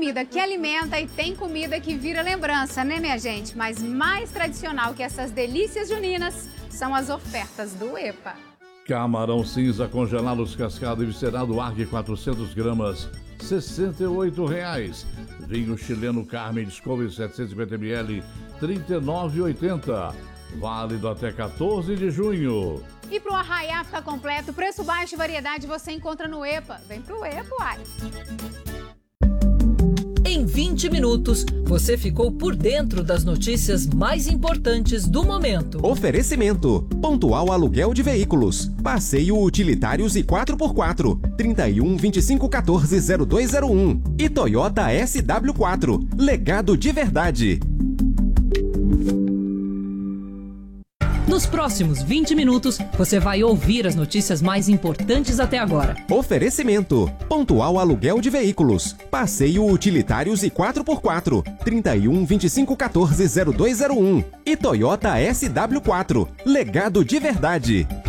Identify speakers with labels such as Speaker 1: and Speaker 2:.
Speaker 1: comida que alimenta e tem comida que vira lembrança, né, minha gente? Mas mais tradicional que essas delícias juninas são as ofertas do EPA.
Speaker 2: Camarão cinza congelado descascado e viscerado Arg 400 gramas, R$ 68,00. Vinho chileno Carmen Discovery 750 ml, R$ 39,80. Válido até 14 de junho.
Speaker 1: E para o arraiá ficar completo, preço baixo e variedade você encontra no EPA. Vem pro EPA, uai!
Speaker 3: Em 20 minutos, você ficou por dentro das notícias mais importantes do momento.
Speaker 4: Oferecimento: Pontual Aluguel de Veículos, Passeio Utilitários e 4x4, 3125140201 e Toyota SW4, legado de verdade.
Speaker 3: Nos próximos 20 minutos, você vai ouvir as notícias mais importantes até agora.
Speaker 4: Oferecimento: Pontual Aluguel de Veículos, Passeio Utilitários e 4x4, 3125140201 e Toyota SW4, legado de verdade.